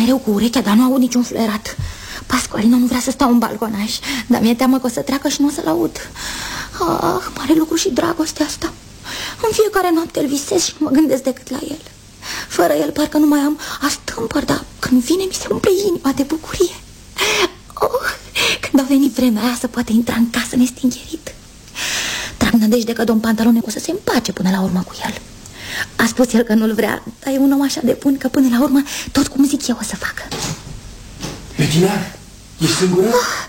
mereu cu urechea, dar nu aud niciun fluierat. Pascualino nu vrea să stau în balconaș, dar mi-e teamă că o să treacă și nu o să-l aud. Ah, mare lucru și dragostea asta. În fiecare noapte îl visez și nu mă gândesc decât la el. Fără el parcă nu mai am astâmpăr, dar când vine mi se umple inima de bucurie. Oh, când a venit vremea aia să poate intra în casă nestingerit. Trag nădejde că domn Pantalone o să se împace până la urmă cu el. A spus el că nu-l vrea, dar e un om așa de bun că până la urmă tot cum zic eu o să facă. Bettina, ești singură?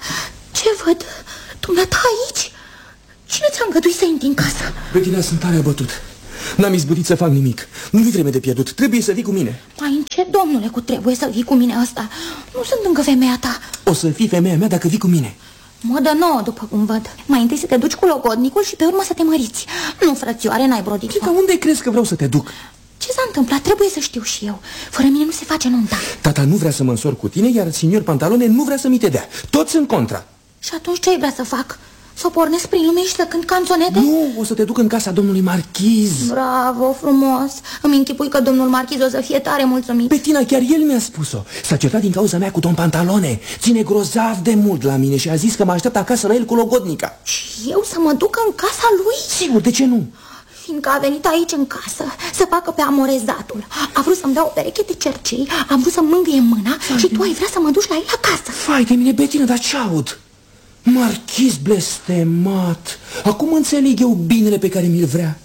Ce văd? Dumneata aici? Cine ți-a îngăduit să intri în casă? Bettina, sunt tare abătut. N-am izbutit să fac nimic. Nu-i vreme de pierdut, trebuie să vii cu mine. Mai încet, domnule, cu trebuie să vii cu mine asta. Nu sunt încă femeia ta. O să fii femeia mea dacă vii cu mine. Modă nouă, după cum văd. Mai întâi să te duci cu logodnicul și pe urmă să te măriți. Nu, frățioare, n-ai brodit. Dar unde crezi că vreau să te duc? Ce s-a întâmplat? Trebuie să știu și eu. Fără mine nu se face nunta. Tata nu vrea să mă însor cu tine, iar signor Pantalone nu vrea să mi te dea. Toți sunt contra. Și atunci ce ai vrea să fac? Să o pornesc prin lume și să cânt canțonete? Nu, o să te duc în casa domnului marchiz. Bravo, frumos. Îmi închipui că domnul marchiz o să fie tare mulțumit. Bettina, chiar el mi-a spus-o. S-a certat din cauza mea cu domn Pantalone. Ține grozav de mult la mine și a zis că mă așteaptă acasă la el cu logodnica. Și eu să mă duc în casa lui? Sigur, de ce nu? Fiindcă a venit aici în casă să facă pe amorezatul. A vrut să-mi dea o pereche de cercei, am vrut să-mi mângâie mâna și tu ai vrea să mă duci la el acasă. Fai de mine, Bettina, dar ce aud? Marchiz blestemat. Acum înțeleg eu binele pe care mi-l vrea.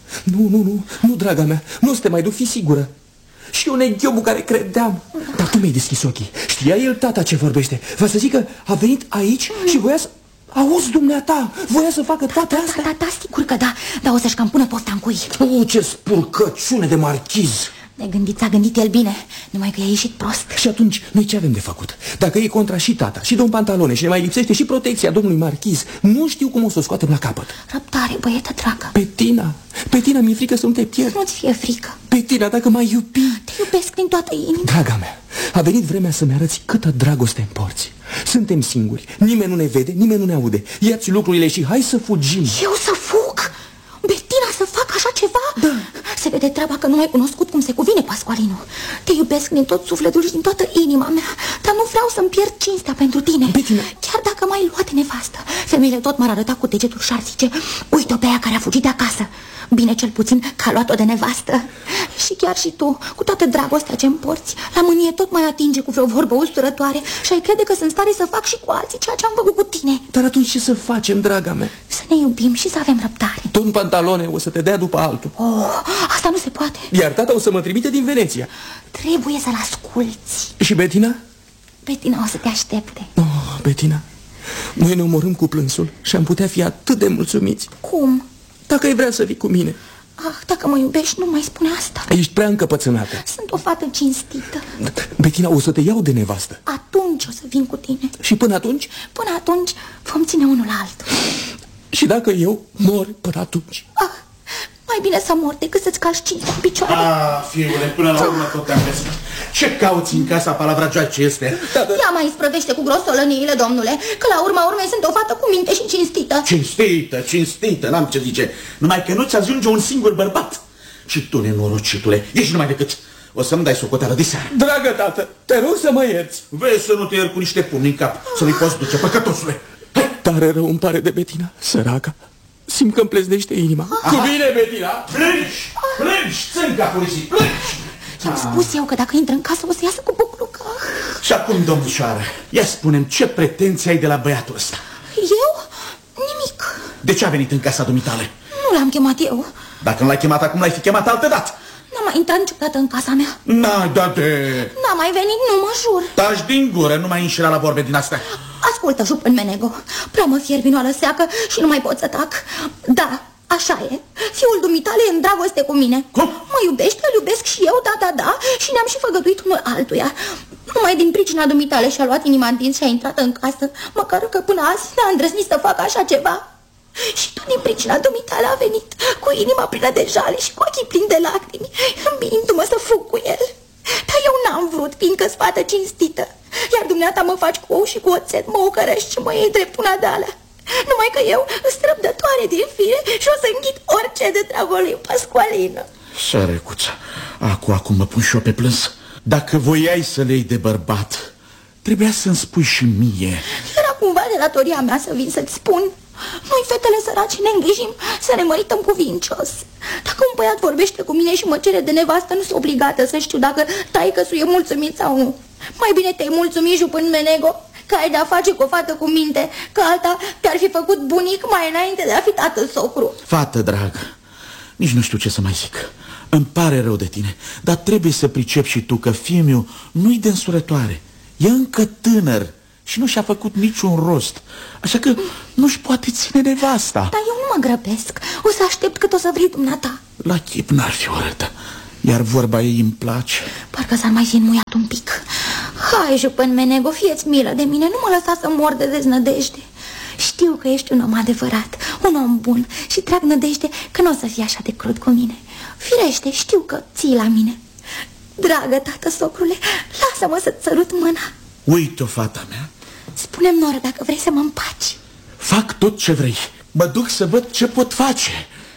Nu, draga mea, nu o să te mai duc, fi sigură. Și eu neghiobu care credeam. Dar tu mi-ai deschis ochii. Știa el, tata, ce vorbește. Vă să zic că a venit aici și voia să... Auzi, dumneata, voia să facă toate astea? Da, sigur că da, dar o să-și cam pună pofta în cui. Ce spurcăciune de marchiz. S-a gândit el bine, numai că i-a ieșit prost. Și atunci, noi ce avem de făcut? Dacă e contra și tata, și domn Pantalone, și ne mai lipsește și protecția domnului marchiz, nu știu cum o să o scoatem la capăt. Răbdare, băietă dragă. Bettina, mi-e frică să nu te pierd. Nu-ți fie frică. Bettina, dacă m-ai iubi... Te iubesc din toată inima. Draga mea, a venit vremea să-mi arăți câtă dragoste împorți. Suntem singuri, nimeni nu ne vede, nimeni nu ne aude. Ia-ți lucrurile și hai să fugim. Eu să fug? Bettina să fac așa ceva? Da. Se vede treaba că nu m-ai cunoscut cum se cuvine, Pascualino. Te iubesc din tot sufletul și din toată inima mea, dar nu vreau să-mi pierd cinstea pentru tine. Bettina. Chiar dacă m-ai luat nevastă, femeile tot m-ar arăta cu degetul și ar zice: uite-o pe aia care a fugit de acasă. Bine, cel puțin că a luat-o de nevastă. Și chiar și tu, cu toată dragostea ce-mi porți, la mânie tot mai atinge cu vreo vorbă usturătoare și ai crede că sunt stare să fac și cu alții ceea ce am făcut cu tine. Dar atunci ce să facem, draga mea? Să ne iubim și să avem răbdare. Domn Pantalone o să te dea după altul. Asta nu se poate. Iar tata o să mă trimite din Veneția. Trebuie să-l asculți. Și Bettina? Bettina o să te aștepte. Bettina, noi ne omorâm cu plânsul și am putea fi atât de mulțumiți. Cum? Dacă ai vrea să vii cu mine. Dacă mă iubești, nu mai spune asta. Ești prea încăpățânată. Sunt o fată cinstită. Bettina, o să te iau de nevastă. Atunci o să vin cu tine. Și până atunci? Până atunci vom ține unul la altul. Și dacă eu mor până atunci? Mai bine să mor decât să-ți calci cinstea în picioare. Fiule, până la urmă tot te-am găsit. Ce cauți în casa palavrajoace este? Ia mai isprăvește cu grosolăniile, domnule, că la urma urmei sunt o fată cu minte și cinstită. Cinstită, n-am ce zice. Numai că nu-ți ajunge un singur bărbat. Și tu, nenorocitule, ești numai decât... O să-mi dai socoteală de seară. Dragă tată, te rog să mă ierți. Vezi să nu te iert cu niște pumni în cap, să nu-i poți duce, păcătosule. Tare rău îmi pare de Bettina, săraca. Simt că îmi pleznește inima. Cu bine, Bettina! Plângi, țânca poliții, plângi! I-am spus eu că dacă intră în casă o să iasă cu buclucă. Și acum, domnișoară, ia spune-mi ce pretenții ai de la băiatul ăsta? Eu? Nimic. De ce a venit în casa dumitale? Nu l-am chemat eu. Dacă nu l-ai chemat acum, l-ai fi chemat altădată. N-a mai intrat niciodată în casa mea. N-a mai venit, nu mă jur. Taci din gură, nu mai înșira la vorbe din astea. Ascultă, Jupen Menego, prea mă fierbinoală seacă și nu mai pot să tac. Da, așa e, fiul dumitale e în dragoste cu mine. Cum? Mă iubește, îl iubesc și eu, da, și ne-am și făgăduit unul altuia. Numai din pricina dumitale și-a luat inima întins și a intrat în casă, măcar că până azi n-a îndrăznit să facă așa ceva. Și tu din pricina dumitale a venit cu inima plină de jale și cu ochii plini de lacrimi, îmbiindu-mă să fug cu el. Dar eu n-am vrut, fiindcă-s fată cinstită. Iar dumneata mă faci cu ou și cu oțet, mă ocărăști și mă iei drept una de-alea. Numai că eu sunt răbdătoare din fire și o să înghit orice de dragul lui Pascualino. Sărecuța, acum mă pun și eu pe plâns. Dacă voiai să le iei de bărbat, trebuia să-mi spui și mie. Era cumva de datoria mea să vin să-ți spun. Noi, fetele sărace, ne îngrijim să ne mărităm cuvincios. Dacă un băiat vorbește cu mine și mă cere de nevastă, nu sunt obligată să știu dacă taică-sul e mulțumit sau nu. Mai bine te-ai mulțumit, jupân Menego, că ai de-a face cu o fată cu minte, că alta te-ar fi făcut bunic mai înainte de a fi tată socru. Fată dragă, nici nu știu ce să mai zic. Îmi pare rău de tine, dar trebuie să pricepi și tu că fiul meu nu-i de însurătoare. E încă tânăr și nu și-a făcut niciun rost, așa că nu-și poate ține nevasta. Dar eu nu mă grăbesc, o să aștept cât o să vrei dumneata. La chip n-ar fi urâtă, iar vorba ei îmi place. Parcă s-ar mai fi înmuiat un pic. Hai, jupân Menego, fie-ți milă de mine, nu mă lăsa să mor de deznădejde. Știu că ești un om adevărat, un om bun și trag nădejde că nu o să fii așa de crud cu mine. Firește, știu că ții la mine. Dragă tată socrule, lasă-mă să-ți sărut mâna. Uite-o, fata mea. Spune-mi, Nora, dacă vrei să mă împaci. Fac tot ce vrei. Mă duc să văd ce pot face.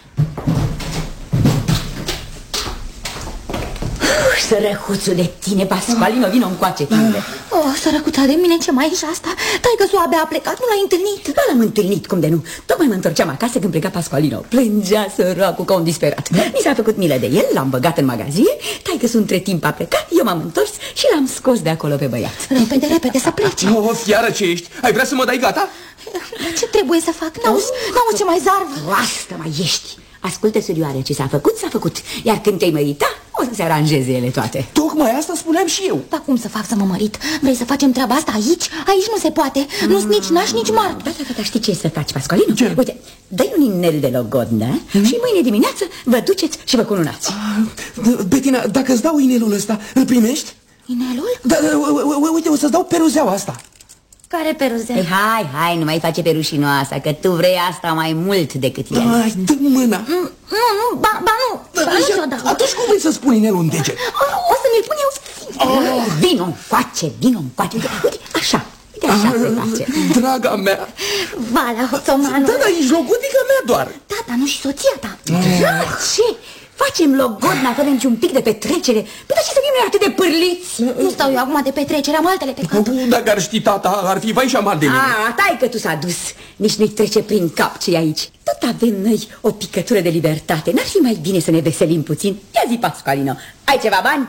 Sărăcuțul de tine, Pascualino, vină încoace, fiule. Oh, sărăcuța de mine, ce mai ești asta? Taică-sul abia a plecat, nu l-ai întâlnit? Nu l-am întâlnit, cum de nu. Tocmai mă întorceam acasă când pleca Pascualino. Plângea săracul ca un disperat. Mi s-a făcut milă de el, l-am băgat în magazie. Taică-sul între timp a plecat, eu m-am întors și l-am scos de acolo pe băiat. Repede, repede, să pleci. Oh, fiară ce ești? Ai vrea să mă dai gata? Ce trebuie să fac? N-auzi ce mai zarvă? Asta mai ești. Ascultă, surioare, ce s-a făcut. Iar când te-ai mărita, o să se aranjeze ele toate. Tocmai asta spuneam și eu. Dar cum să fac să mă mărit? Vrei să facem treaba asta aici? Aici nu se poate. Nu-s nici naș, nici martor. Da, știi ce să faci, Pascualino? Ce? Uite, dai un inel de logodnă și mâine dimineață vă duceți și vă cununați. Bettina, dacă îți dau inelul ăsta, îl primești? Inelul? Da, uite, o să-ți dau peruzeaua asta. Care peruzea? Ei, hai, nu mai face pe rușinoasa, că tu vrei asta mai mult decât el. Hai, dă mâna. Nu, ba nu ți-o dau. Atunci cum vrei să spun inelul în deget? O să mi-l pun eu. Vino încoace. Uite, așa se face. Draga mea. Valea, hoțomanul. Da, ești logodnică mea doar. Da, dar nu și soția ta. Ce? Facem logodna fără niciun pic de petrecere. Păi de ce să fim noi atât de pârliți? Nu stau eu acum de petrecere, am altele pe cap. Dacă ar ști tata, ar fi vai și amar de mine. Tai că tu s-a dus. Nici nu-i trece prin cap ce e aici. Tot avem noi o picătură de libertate. N-ar fi mai bine să ne veselim puțin? Ia zi, Pascualino, ai ceva bani?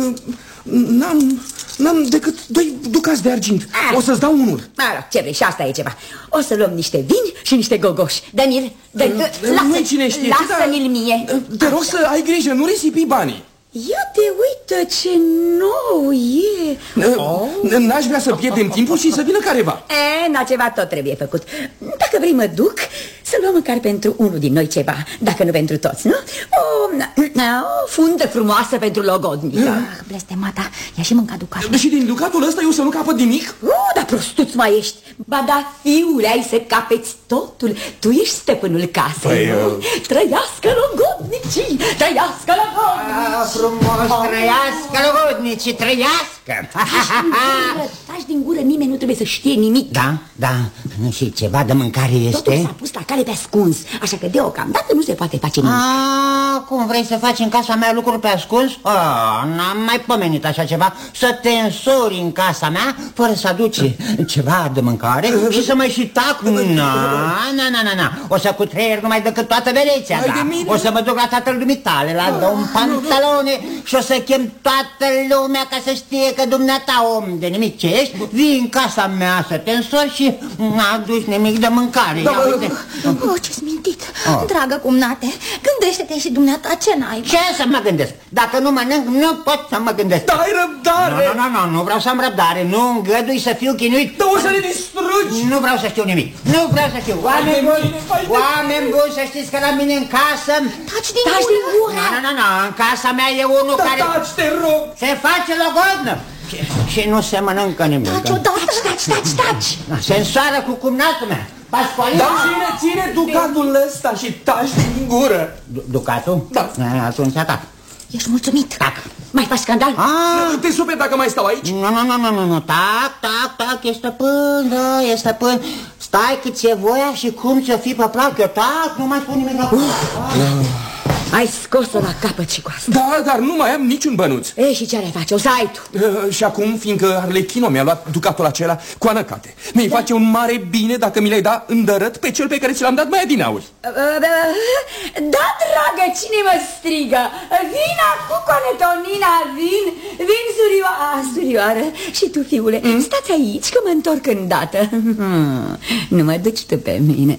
N-am decât 2 ducați de argint. O să-ți dau unul. Ce vrei, și asta e ceva. O să luăm niște vini și niște gogoși. Dă-mi-l, lasă-mi-l mie. Te rog să ai grijă, nu risipi banii. Ia te uită ce nou e. N-aș vrea să pierdem timpul și să vină careva. Na, ceva tot trebuie făcut. Dacă vrei mă duc să luăm măcar pentru unul din noi ceva, dacă nu pentru toți, nu? O fundă frumoasă pentru logodnică. Blestemata, ia și mânca ducatul. Și din ducatul ăsta eu să nu capăt nimic? Dar prostuț mai ești. Ba da, fiule, ai să capeți totul. Tu ești stăpânul casei. Trăiască logodnicii, trăiască logodnicii. Frumos, trăiască logodnicii, trăiască. Taci din gură, nimeni nu trebuie să știe nimic. Da, și ceva de mâncare este? Totul s-a pus la cale pe ascuns, așa că deocamdată nu se poate face nimic. Cum vrei să faci în casa mea lucruri pe ascuns? N-am mai pomenit așa ceva. Să te însori în casa mea fără să aduci ceva de mâncare și să mai și tac. Na. O să cutreier numai decât toată verețea ta. O să mă duc la tatăl dumitale, la domn Pantalone, și o să chem toată lumea ca să știe că dumneata, om de nimic ce ești, vii în casa mea să te însori și n-aduci nimic de mâncare. Ce-s mintit. Dragă cumnate, gândește-te și dumneata ce n-ai. Ce să mă gândesc? Dacă nu mănânc, nu pot să mă gândesc. Dai răbdare! Nu vreau să am răbdare. Nu îngădui să fiu chinuit. O să ne distrugi! Nu vreau să știu nimic. Nu vreau să știu. Oameni buni, să știți că la mine în casă... Taci din gură! Nu, în casa mea e unul care... Taci, te rog! Se face logodnă. Și nu se mănâncă nimic. Taci odată! Taci! Se însoară cu cumnatul meu. Pascualino! Dar ține ducatul ăsta și taci din gură. Ducatul? Da. Atunci tac. Ești mulțumit? Tac. Mai faci scandal? Te superi dacă mai stau aici? Nu, tac, e stăpân, Stai cât e voia și cum ți-o fi pe plac, eu tac, nu mai spun nimic acum. Ai scos-o la capăt și cu asta. Da, dar nu mai am niciun bănuț. Ei, și ce le face? O să ai tu. Și acum, fiindcă Arlechino mi-a luat ducatul acela cu anăcate, mi-i face un mare bine dacă mi l-ai da îndărăt pe cel pe care ți l-am dat mai adinauri. Da, dragă, cine mă strigă? Vin acum, Conetonina, vin, surioară. Și tu, fiule, stați aici că mă întorc îndată. Nu mă duci tu pe mine.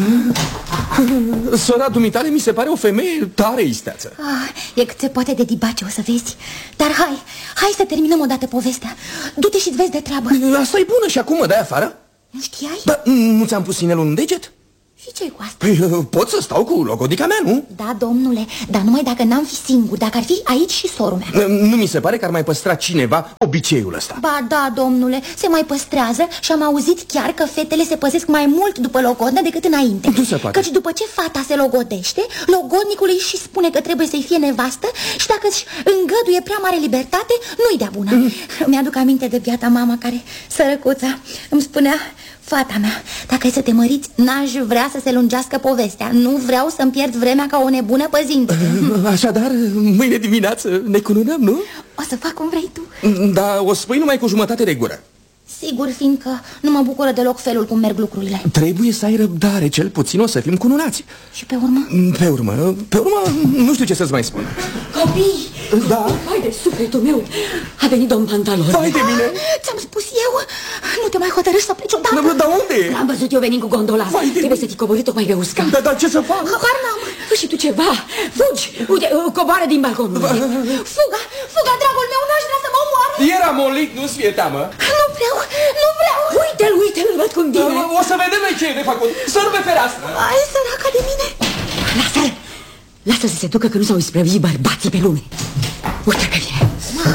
Sora dumitale mi se pare o femeie tare isteață. E cât se poate de dibace, o să vezi. Dar hai să terminăm odată povestea. Du-te și-ți vezi de treabă. Asta e bună și acum mă dai afară? Nu știai? Dar nu ți-am pus inelul în deget? Și ce-i cu asta? Păi, pot să stau cu logodica mea, nu? Da, domnule, dar numai dacă n-am fi singur, dacă ar fi aici și sorul meu. Nu mi se pare că ar mai păstra cineva obiceiul ăsta. Ba da, domnule, se mai păstrează și am auzit chiar că fetele se păzesc mai mult după logodnă decât înainte. Nu se poate. Căci după ce fata se logodește, logodnicul îi și spune că trebuie să-i fie nevastă și dacă își îngăduie prea mare libertate, nu-i dea bună. Mi-aduc aminte de biata mama care, sărăcuța, îmi spunea: fata mea, dacă ai să te măriți, n-aș vrea să se lungească povestea. Nu vreau să-mi pierd vremea ca o nebună păzindu-te. Așadar, mâine dimineață ne cununăm, nu? O să fac cum vrei tu. Da, o spui numai cu jumătate de gură. Sigur, fiindcă nu mă bucură deloc felul cum merg lucrurile. Trebuie să ai răbdare, cel puțin o să fim cununați. Și pe urmă? Pe urmă, nu știu ce să-ți mai spun. Copii! Da? Vai de sufletul meu, a venit domn Pantalon. Vai de mine! Ți-am spus eu, nu te mai hotărâși să pleci odată. Dar unde? L-am văzut eu venind cu gondola. Trebuie să te cobori tocmai pe usca. Dar ce să fac? Habar n-am. Și tu ceva, fugi, uite, coboară din balcon. Fuga, dragul meu, n-aș vrea să mă omoare. Era molit, nu-ți fie teamă. Nu vreau. Uite-l, văd cum vine. O să vedem noi ce e de făcut. Săr pe fereastră. Ai, săraca de mine. Lasă să se ducă că nu s-au isprăvit bărbații pe lume. Uite că vine.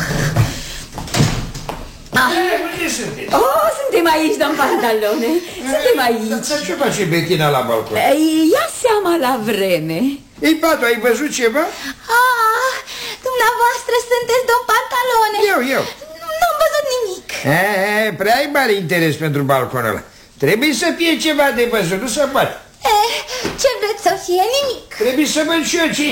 Suntem aici, domn Pantalone. Suntem aici. Dar ce face Bettina la balcon? Ia seama la vreme. Ei, Patu, ai văzut ceva? Dumneavoastră sunteți domn Pantalone. Eu. N-am văzut nimic. Prea ai mare interes pentru balconul ăla. Trebuie să fie ceva de văzut, nu se poate. Ce vreți să fie? Nimic. Trebuie să văd și eu ce.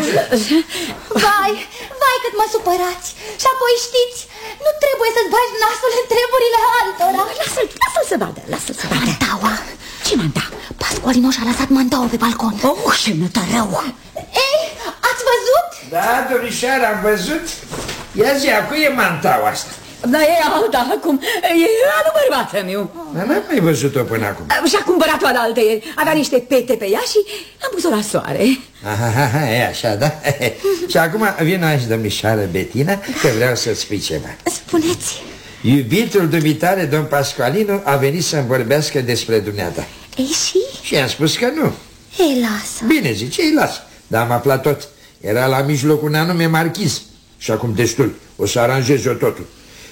Vai cât mă supărați. Și apoi știți, nu trebuie să-ți bagi nasul în treburile altora. Lasă-l să vadă, lasă-l să vadă. Mantaua. Ce manta? Pascualino și-a lăsat mantaua pe balcon. Ce nătărău. Ei, ați văzut? Da, domnișoară, am văzut. Ia zi, acum e mantaua asta. Da, e alta acum, e alu bărbată meu. Dar n-am mai văzut-o până acum. Și-a cumpărat-o alaltă ieri. Avea niște pete pe ea și am pus-o la soare. E așa, da? Și acum vin aici, domnișoară Bettina, că vreau să-ți spui ceva. Spuneți. Iubitul dumitare, domn Pascualino, a venit să-mi vorbească despre dumneata. Ei, și i-am spus că nu. Ei, lasă. Bine, zice, ei lasă. Dar am aflat tot. Era la mijlocul un anume marchiz. Și acum destul, o să aranjez eu totul.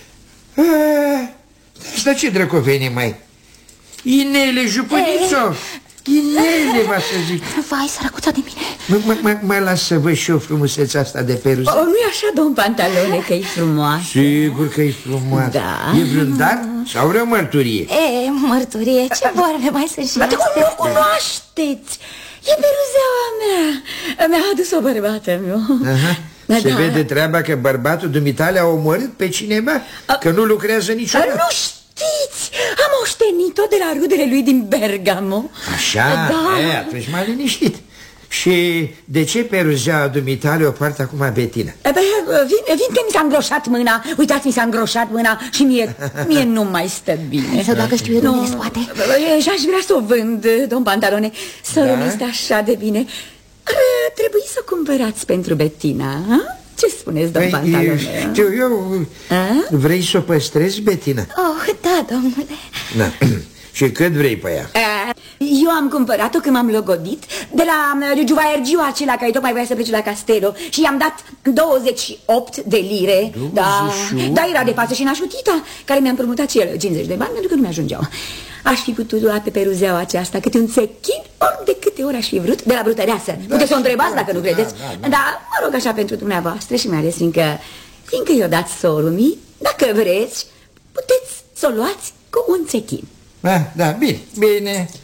Asta ce drăcovenie mai? Inele, jupănițo! Inele, va să zic. Vai, sărăcuța de mine. Mă las să văd și eu frumusețea asta de peruză. Nu-i așa, domn Pantalone, că e frumoasă? Sigur că e frumoasă. Da. E vreun dar sau vreo mărturie? Mărturie, ce vorbe mai sunt și astea? Dar cum nu o cunoașteți? E peruzeaua mea. Mi-a adus-o bărbată meu. Se vede treaba că bărbatul dumitale a omorât pe cineva? Că nu lucrează niciodată? Nu știți! Am moștenit-o de la rudele lui din Bergamo. Așa? Da. Atunci m-a liniștit. Și de ce peruzeaua dumitale o poartă acum Bettina? Vin că mi s-a îngroșat mâna. Uitați, mi s-a îngroșat mâna și mie nu mai stă bine. Să dacă știu eu de mine scoate. Și aș vrea să o vând, domn Pantalone. Sărul este așa de bine. Ar trebui să cumpărați pentru Bettina, ha? Ce spuneți, domn Pantalone? Știu eu, vrei să o păstrezi, Bettina? Da, domnule. Da. Și cât vrei pe ea? Eu am cumpărat-o când m-am logodit de la Giuvaergiu, acela care tocmai voia să plece la Castello. Și i-am dat 28 de lire. 28? Da, era de față și nașutita, care mi-a împrumutat și el 50 de bani pentru că nu mi-ajungeau. Aș fi putut lua pe ruzeaua aceasta câte un țechin, ori de câte ori aș fi vrut, de la brutăreasă. Puteți să o întrebați dacă nu credeți. Dar mă rog așa pentru dumneavoastră și mai ales fiindcă i-o dați sorumii, dacă vreți, puteți să o luați cu un țechin. Da, bine.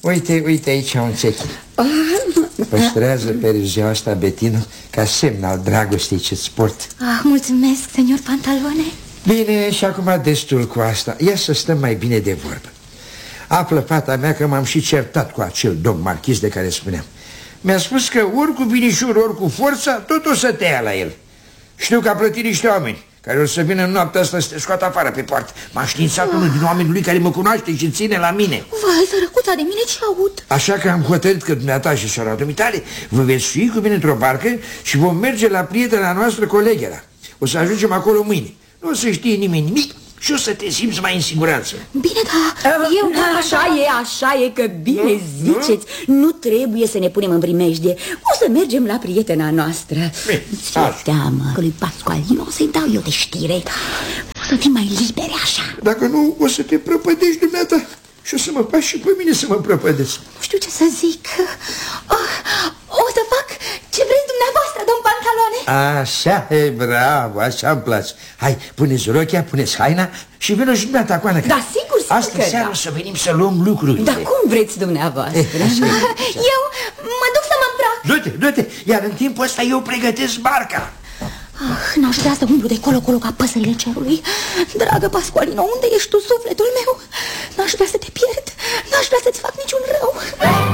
Uite aici un cechi. Păstrează peruzeaua asta, Bettino, ca semn al dragostei ce-ți port. Mulțumesc, senior Pantalone. Bine, și acum destul cu asta. Ia să stăm mai bine de vorbă. Află fata mea că m-am și certat cu acel domn marchis de care spuneam. Mi-a spus că ori cu binișor, ori cu forța, tot o să te ia la el. Știu că a plătit niște oameni care o să vină în noaptea asta să te scoată afară pe poartă. M-a științat unul din oamenii lui care mă cunoaște și ține la mine. Vai, sărăcuța de mine, ce aud? Așa că am hotărât că dumneata și sora dumitale vă veți sui cu mine într-o barcă și vom merge la prietena noastră Coleghera. O să ajungem acolo mâine. Nu o să știe nimeni nimic și o să te simți mai în siguranță. Bine, dar eu... Așa e că bine ziceți. Nu trebuie să ne punem în primejdie. O să mergem la prietena noastră. Ți-e teamă că lui Pasqualino o să-i dau eu de știre. O să fim mai libere așa. Dacă nu, o să te prăpădești dumneata și o să mă faci și pe mine să mă prăpădesc. Nu știu ce să zic. O să fac ce vreți dumneavoastră, domn Pantalone. Așa, e bravo, așa-mi place. Hai, puneți rochia, puneți haina și vină și dumneata cu Ana. Da, sigur Asta seara o să venim să luăm lucrurile. Dar cum vreți dumneavoastră? Eu mă duc să mă îmbrac. Du-te, iar în timpul ăsta eu pregătesc barca. N-aș vrea să umblu de colo-colo ca păsările cerului. Dragă Pasqualino, unde ești tu, sufletul meu? N-aș vrea să te pierd, n-aș vrea să-ți fac niciun rău.